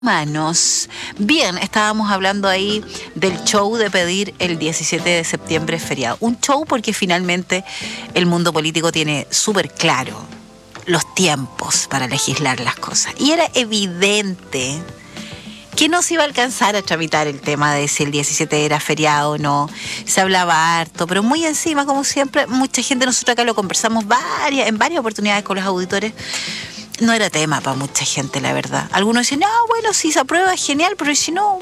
Manos. Bien, estábamos hablando ahí del show de pedir el 17 de septiembre feriado. Un show porque finalmente el mundo político tiene súper claro los tiempos para legislar las cosas. Y era evidente que no se iba a alcanzar a tramitar el tema de si el 17 era feriado o no. Se hablaba harto, pero muy encima, como siempre, mucha gente, nosotros acá lo conversamos en varias oportunidades con los auditores. No era tema para mucha gente, la verdad. Algunos dicen, no, bueno, si se aprueba es genial, pero si no...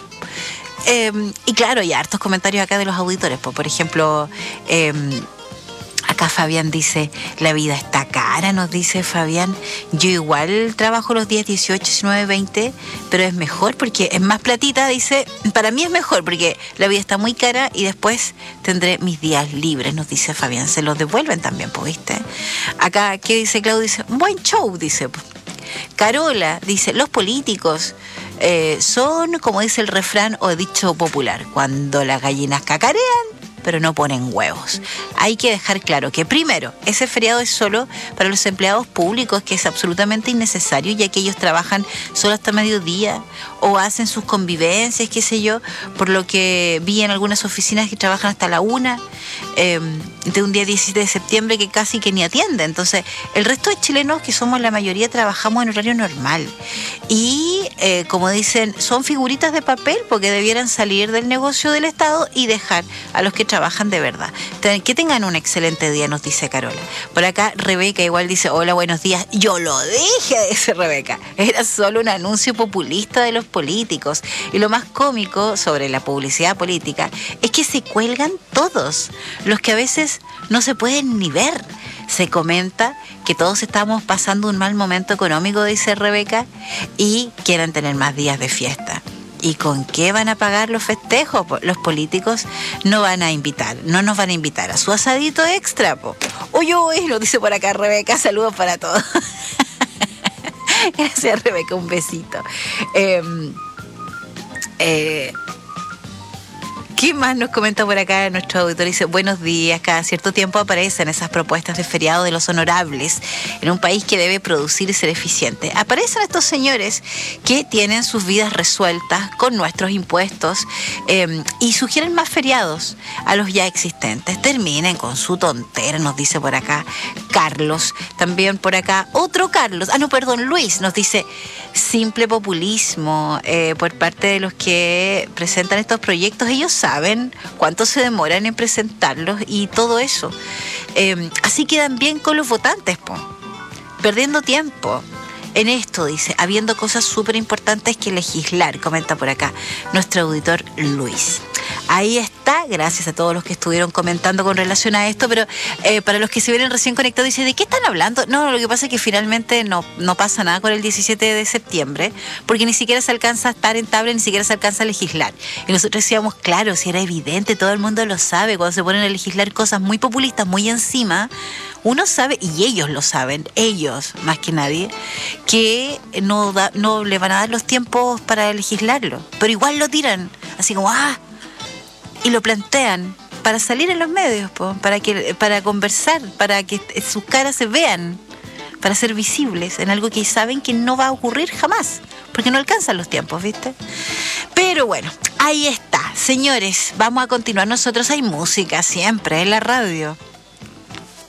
y claro, hay hartos comentarios acá de los auditores. Por ejemplo, acá Fabián dice, la vida está cara, nos dice Fabián. Yo igual trabajo los días 18, 19, 20, pero es mejor porque es más platita, dice. Para mí es mejor porque la vida está muy cara y después tendré mis días libres, nos dice Fabián. Se los devuelven también, pues, ¿viste? Acá, ¿qué dice Claudio? Dice, buen show, dice. Carola dice, los políticos son, como dice el refrán o dicho popular, cuando las gallinas cacarean, pero no ponen huevos. Hay que dejar claro que primero, ese feriado es solo para los empleados públicos, que es absolutamente innecesario, ya que ellos trabajan solo hasta mediodía o hacen sus convivencias, qué sé yo, por lo que vi en algunas oficinas que trabajan hasta la 1 de un día 17 de septiembre que casi que ni atiende. Entonces, el resto de chilenos, que somos la mayoría, trabajamos en horario normal. Y, como dicen, son figuritas de papel porque debieran salir del negocio del Estado y dejar a los que trabajan de verdad. Que tengan un excelente día, nos dice Carola. Por acá, Rebeca igual dice, hola, buenos días. Yo lo dije, dice Rebeca. Era solo un anuncio populista de los políticos. Y lo más cómico sobre la publicidad política es que se cuelgan todos, los que a veces no se pueden ni ver. Se comenta que todos estamos pasando un mal momento económico, dice Rebeca, y quieren tener más días de fiesta. ¿Y con qué van a pagar los festejos? Los políticos no van a invitar, no nos van a invitar a su asadito extra, po. Uy, lo dice por acá Rebeca, saludos para todos. Gracias, Rebeca, un besito. ¿Qué más nos comenta por acá nuestro auditor? Dice, buenos días, cada cierto tiempo aparecen esas propuestas de feriado de los honorables en un país que debe producir y ser eficiente. Aparecen estos señores que tienen sus vidas resueltas con nuestros impuestos y sugieren más feriados a los ya existentes. Terminen con su tontera, nos dice por acá Carlos. También por acá otro Carlos, Luis nos dice, simple populismo por parte de los que presentan estos proyectos. Ellos saben cuánto se demoran en presentarlos y todo eso. Así quedan bien con los votantes, perdiendo tiempo en esto, dice, habiendo cosas súper importantes que legislar, comenta por acá nuestro auditor Luis. Ahí está, gracias a todos los que estuvieron comentando con relación a esto, pero para los que se vienen recién conectados, dice, ¿de qué están hablando? No, lo que pasa es que finalmente no pasa nada con el 17 de septiembre, porque ni siquiera se alcanza a estar en tabla, ni siquiera se alcanza a legislar. Y nosotros decíamos, claro, si era evidente, todo el mundo lo sabe, cuando se ponen a legislar cosas muy populistas, muy encima, uno sabe, y ellos lo saben, ellos más que nadie, que no le van a dar los tiempos para legislarlo, pero igual lo tiran, así como, y lo plantean para salir en los medios, para conversar, para que sus caras se vean, para ser visibles en algo que saben que no va a ocurrir jamás, porque no alcanzan los tiempos, ¿viste? Pero bueno, ahí está. Señores, vamos a continuar nosotros. Hay música siempre en la radio.